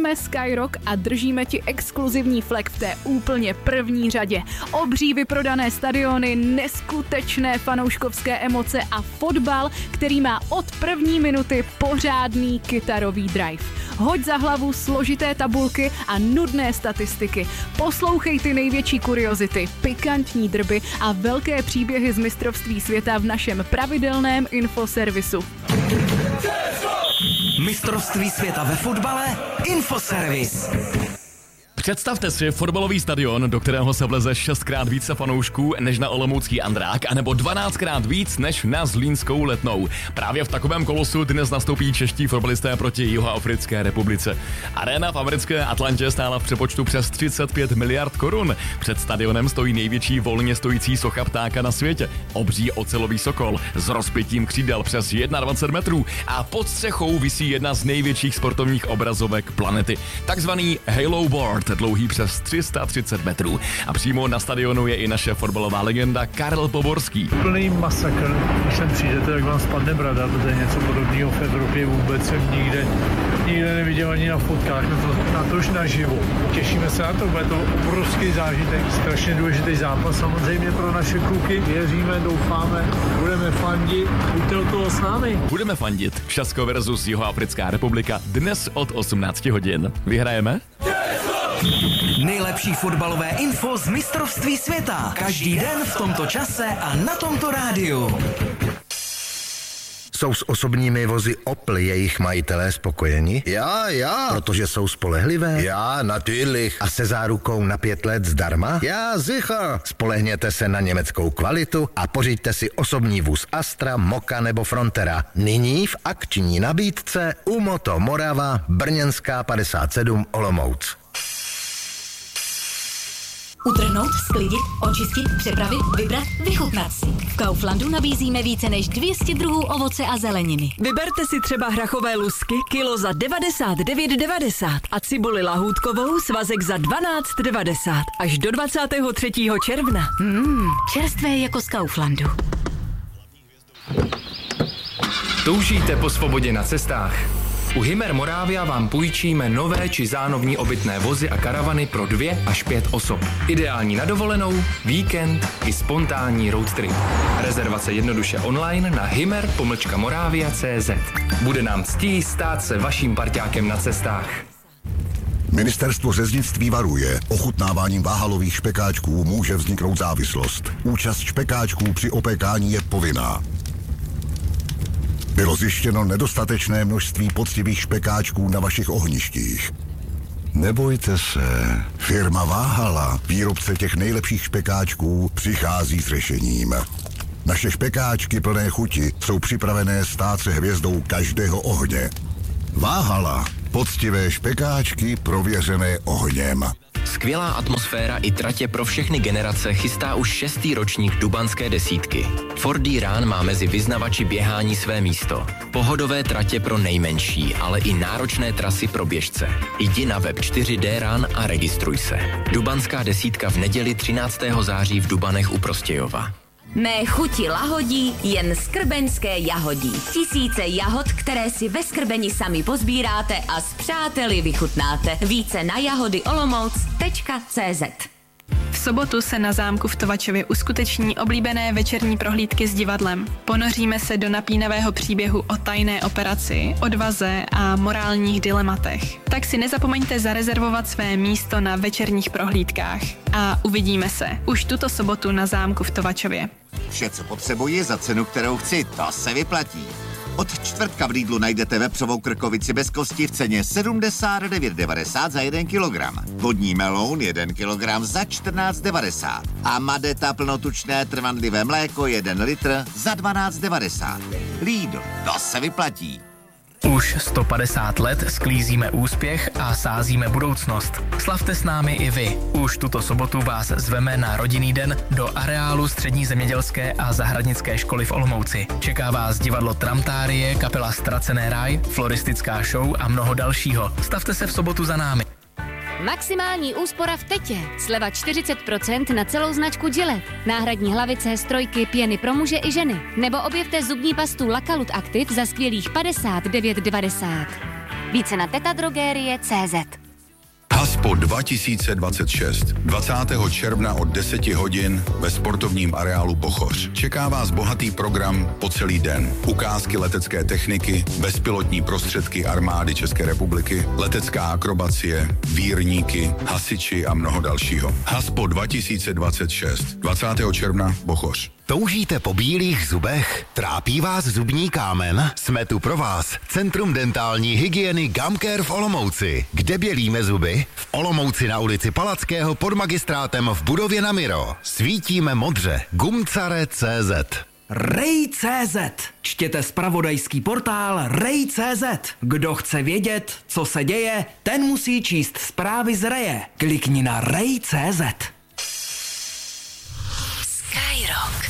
Jsme Skyrock a držíme ti exkluzivní flek v té úplně první řadě. Obří vyprodané stadiony, neskutečné fanouškovské emoce a fotbal, který má od první minuty pořádný kytarový drive. Hoď za hlavu složité tabulky a nudné statistiky. Poslouchej ty největší kuriozity, pikantní drby a velké příběhy z mistrovství světa v našem pravidelném infoservisu. Mistrovství světa ve fotbale? Infoservis. Představte si fotbalový stadion, do kterého se vleze 6krát více fanoušků než na olomoucký Andrák, anebo 12krát víc než na Zlínskou Letnou. Právě v takovém kolosu dnes nastoupí čeští fotbalisté proti Jihoafrické republice. Aréna v americké Atlantě stála v přepočtu přes 35 miliard korun. Před stadionem stojí největší volně stojící socha ptáka na světě. Obří ocelový sokol s rozpětím křídel přes 21 metrů a pod střechou visí jedna z největších sportovních obrazovek planety, takzvaný Halo Board, dlouhý přes 330 metrů. A přímo na stadionu je i naše fotbalová legenda Karel Poborský. Plný masakr, když sem přijdete, tak vám spadne brada, protože něco podobného v Evropě vůbec jsem nikde neviděl ani na fotkách, na to už naživo. Těšíme se na to, bude to obrovský zážitek, strašně důležitý zápas samozřejmě pro naše kluky. Věříme, doufáme, budeme fandit, buďte od toho s námi. Budeme fandit. Česko versus Jihoafrická republika dnes od 18 hodin. Vyhrajeme? Nejlepší fotbalové info z mistrovství světa. Každý den v tomto čase a na tomto rádiu. Jsou s osobními vozy Opel jejich majitelé spokojeni? Já. Protože jsou spolehlivé? Já, natürlich. A se zárukou na 5 let zdarma? Já, sicher. Spolehněte se na německou kvalitu a pořiďte si osobní vůz Astra, Moka nebo Frontera. Nyní v akční nabídce u Moto Morava, Brněnská 57 Olomouc. Utrhnout, sklidit, očistit, přepravit, vybrat, vychutnat si. V Kauflandu nabízíme více než 200 druhů ovoce a zeleniny. Vyberte si třeba hrachové lusky kilo za 99,90 a cibuli lahůdkovou svazek za 12,90 až do 23. června. Čerstvé jako z Kauflandu. Toužíte po svobodě na cestách? U Hymer Moravia vám půjčíme nové či zánovní obytné vozy a karavany pro 2 až 5 osob. Ideální na dovolenou, víkend i spontánní road trip. Rezervace jednoduše online na hymer-moravia.cz. Bude nám ctí stát se vaším parťákem na cestách. Ministerstvo řeznictví varuje, ochutnáváním váhalových špekáčků může vzniknout závislost. Účast špekáčků při opékání je povinná. Bylo zjištěno nedostatečné množství poctivých špekáčků na vašich ohništích. Nebojte se, firma Váhala, výrobce těch nejlepších špekáčků, přichází s řešením. Naše špekáčky plné chuti jsou připravené stát se hvězdou každého ohně. Váhala, poctivé špekáčky prověřené ohněm. Skvělá atmosféra i tratě pro všechny generace chystá už 6. ročník Dubanské desítky. Ford D-Run má mezi vyznavači běhání své místo. Pohodové tratě pro nejmenší, ale i náročné trasy pro běžce. Jdi na web 4D-Run a registruj se. Dubanská desítka v neděli 13. září v Dubanech u Prostějova. Mé chuti lahodí jen skrbeňské jahodí. Tisíce jahod, které si ve Skrbeni sami pozbíráte a s přáteli vychutnáte. Více na jahody-olomouc.cz. V sobotu se na zámku v Tovačově uskuteční oblíbené večerní prohlídky s divadlem. Ponoříme se do napínavého příběhu o tajné operaci, odvaze a morálních dilematech. Tak si nezapomeňte zarezervovat své místo na večerních prohlídkách. A uvidíme se už tuto sobotu na zámku v Tovačově. Vše, co potřebuji za cenu, kterou chci, to se vyplatí. Od čtvrtka v Lidlu najdete vepřovou krkovici bez kosti v ceně 79,90 za 1 kilogram. Vodní meloun 1 kilogram za 14,90. A Madeta plnotučné trvanlivé mléko 1 litr za 12,90. Lidl, to se vyplatí. Už 150 let sklízíme úspěch a sázíme budoucnost. Slavte s námi i vy. Už tuto sobotu vás zveme na rodinný den do areálu Střední zemědělské a zahradnické školy v Olomouci. Čeká vás divadlo Tramtárie, kapela Ztracené ráj, floristická show a mnoho dalšího. Stavte se v sobotu za námi. Maximální úspora v Tetě. Sleva 40% na celou značku Gillette. Náhradní hlavice, strojky, pěny pro muže i ženy. Nebo objevte zubní pastu Lakalut Active za skvělých 59,90. Více na tetadrogerie.cz. Haspo 2026. 20. června od 10 hodin ve sportovním areálu Bochoř. Čeká vás bohatý program po celý den. Ukázky letecké techniky, bezpilotní prostředky armády České republiky, letecká akrobacie, výrníky, hasiči a mnoho dalšího. Haspo 2026. 20. června Bochoř. Toužíte po bílých zubech? Trápí vás zubní kámen? Jsme tu pro vás. Centrum dentální hygieny Gumcare v Olomouci. Kde bělíme zuby? V Olomouci na ulici Palackého pod magistrátem v budově na Miro. Svítíme modře. Gumcare.cz. Rej.cz. Čtěte zpravodajský portál Rej.cz. Kdo chce vědět, co se děje, ten musí číst zprávy z Reje. Klikni na Rej.cz. Skyrock.